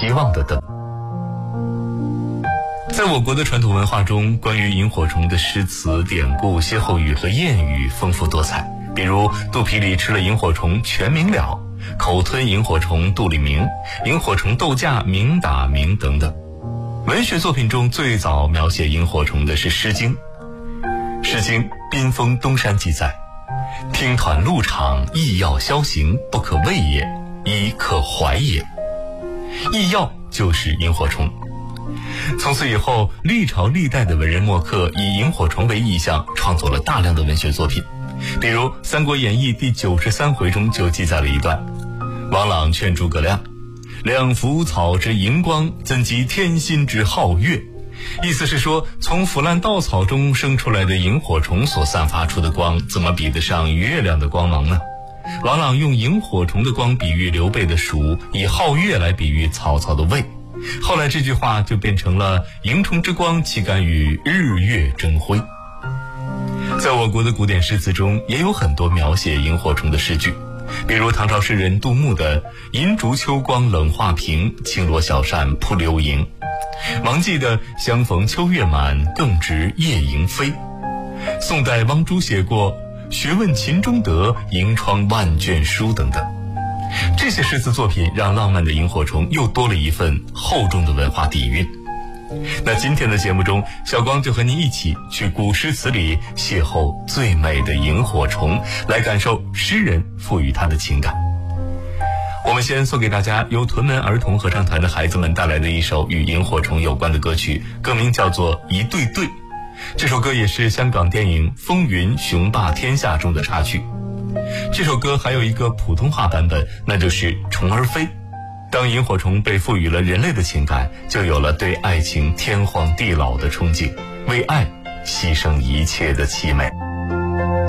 希望的灯。在我国的传统文化中，关于萤火虫的诗词、典故、歇后语和谚语丰富多彩，比如肚皮里吃了萤火虫全明了，口吞萤火虫肚里明，萤火虫斗架明打明等等。文学作品中最早描写萤火虫的是《诗经》。《诗经·宾风东山》记载：听团鹿场，异要萧行，不可畏也，亦可怀也。异要就是萤火虫。从此以后，历朝历代的文人墨客以萤火虫为意象，创作了大量的文学作品。比如《三国演义》第93回中就记载了一段：王朗劝诸葛亮，亮腐草之荧光，怎及天心之皓月。意思是说，从腐烂稻草中生出来的萤火虫所散发出的光，怎么比得上月亮的光芒呢？王朗用萤火虫的光比喻刘备的蜀，以皓月来比喻曹操的魏。后来这句话就变成了萤虫之光岂敢与日月争辉。在我国的古典诗词中也有很多描写萤火虫的诗句，比如唐朝诗人杜牧的银烛秋光冷画屏，轻罗小扇扑流萤，王继的相逢秋月满，更值夜莺飞。宋代汪朱写过学问勤中得，萤窗万卷书等等。这些诗词作品让浪漫的萤火虫又多了一份厚重的文化底蕴。那今天的节目中，小光就和您一起去古诗词里邂逅最美的萤火虫，来感受诗人赋予它的情感。我们先送给大家由屯门儿童合唱团的孩子们带来的一首与萤火虫有关的歌曲，歌名叫做《一对对》。这首歌也是香港电影《风云雄霸天下》中的插曲。这首歌还有一个普通话版本，那就是《虫儿飞》。当萤火虫被赋予了人类的情感，就有了对爱情天荒地老的憧憬，为爱牺牲一切的凄美。